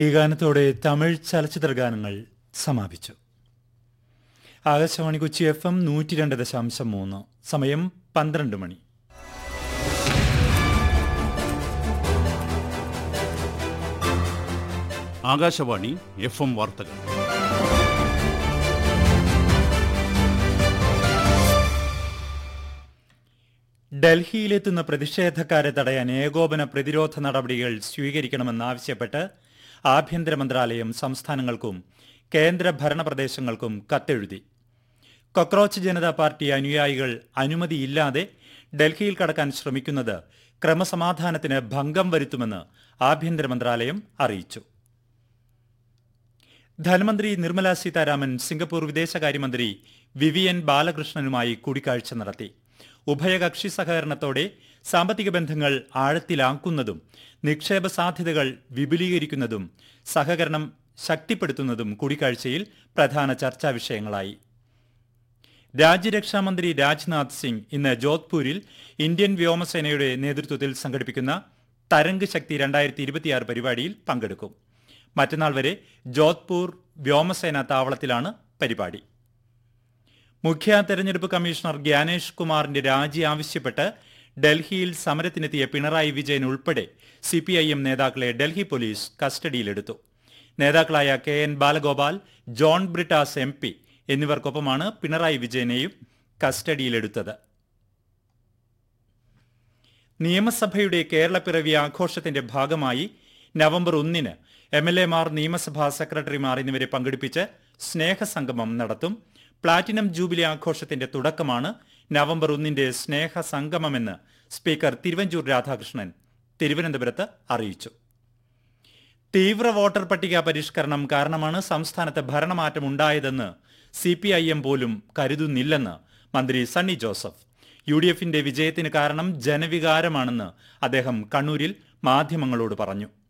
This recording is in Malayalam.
ഈ ഗാനത്തോടെ തമിഴ് ചലച്ചിത്ര ഗാനങ്ങൾ സമാപിച്ചു. ആകാശവാണി കൊച്ചി FM 102.3. സമയം 12 മണി. ആകാശവാണി FM വാർത്തകൾ. ഡൽഹിയിലെത്തുന്ന പ്രതിഷേധക്കാരെ തടയാൻ ഏകോപന പ്രതിരോധ നടപടികൾ സ്വീകരിക്കണമെന്നാവശ്യപ്പെട്ട് ആഭ്യന്തര മന്ത്രാലയം സംസ്ഥാനങ്ങൾക്കും കേന്ദ്ര ഭരണപ്രദേശങ്ങൾക്കും കത്തെഴുതി. കോക്രോച്ച് ജനതാ പാർട്ടി അനുയായികൾ അനുമതിയില്ലാതെ ഡൽഹിയിൽ കടക്കാൻ ശ്രമിക്കുന്നത് ക്രമസമാധാനത്തിന് ഭംഗം വരുത്തുമെന്ന് ആഭ്യന്തര മന്ത്രാലയം അറിയിച്ചു. ധനമന്ത്രി നിർമ്മല സീതാരാമൻ സിംഗപ്പൂർ വിദേശകാര്യമന്ത്രി വിവിയൻ ബാലകൃഷ്ണനുമായി കൂടിക്കാഴ്ച നടത്തി. ഉഭയകക്ഷി സഹകരണത്തോടെ സാമ്പത്തിക ബന്ധങ്ങൾ ആഴത്തിലാക്കുന്നതും നിക്ഷേപ സാധ്യതകൾ വിപുലീകരിക്കുന്നതും സഹകരണം ശക്തിപ്പെടുത്തുന്നതും കൂടിക്കാഴ്ചയിൽ പ്രധാന ചർച്ചാ വിഷയങ്ങളായി. രാജ്യരക്ഷാമന്ത്രി രാജ്നാഥ് സിംഗ് ഇന്ന് ജോധ്പൂരിൽ ഇന്ത്യൻ വ്യോമസേനയുടെ നേതൃത്വത്തിൽ സംഘടിപ്പിക്കുന്ന തരംഗ് ശക്തി 2026 പരിപാടിയിൽ പങ്കെടുക്കും. മറ്റന്നാൾ വരെ ജോധ്പൂർ വ്യോമസേനാ താവളത്തിലാണ് പരിപാടി. മുഖ്യ തെരഞ്ഞെടുപ്പ് കമ്മീഷണർ ഗ്യാനേഷ് കുമാറിന്റെ രാജി ആവശ്യപ്പെട്ട് ഡൽഹിയിൽ സമരത്തിനെത്തിയ പിണറായി വിജയൻ ഉൾപ്പെടെ CPIM നേതാക്കളെ ഡൽഹി പോലീസ് കസ്റ്റഡിയിലെടുത്തു. നേതാക്കളായ KN ബാലഗോപാൽ, ജോൺ ബ്രിട്ടാസ് MP എന്നിവർക്കൊപ്പമാണ് പിണറായി വിജയനെയും കസ്റ്റഡിയിലെടുത്തത്. നിയമസഭയുടെ കേരളപ്പിറവി ആഘോഷത്തിന്റെ ഭാഗമായി നവംബർ 1-ന് MLA-മാർ, നിയമസഭാ സെക്രട്ടറിമാർ എന്നിവരെ പങ്കെടുപ്പിച്ച് സ്നേഹസംഗമം നടത്തും. പ്ലാറ്റിനം ജൂബിലി ആഘോഷത്തിന്റെ തുടക്കമാണ് നവംബർ 1-ന്റെ സ്നേഹസംഗമമെന്ന് സ്പീക്കർ തിരുവഞ്ചൂർ രാധാകൃഷ്ണൻ തിരുവനന്തപുരത്ത് അറിയിച്ചു. തീവ്ര വോട്ടർ പട്ടിക പരിഷ്കരണം കാരണമാണ് സംസ്ഥാനത്ത് ഭരണമാറ്റമുണ്ടായതെന്ന് CPIM പോലും കരുതുന്നില്ലെന്ന് മന്ത്രി സണ്ണി ജോസഫ്. UDF-ന്റെ വിജയത്തിന് കാരണം ജനവികാരമാണെന്ന് അദ്ദേഹം കണ്ണൂരിൽ മാധ്യമങ്ങളോട് പറഞ്ഞു.